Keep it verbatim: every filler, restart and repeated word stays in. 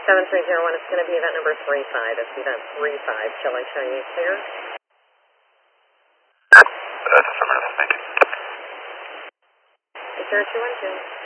seven three zero one, it's going to be event number three five. It's event three five. Shall I show you clear? That's affirmative, thank you. Is there a two one two?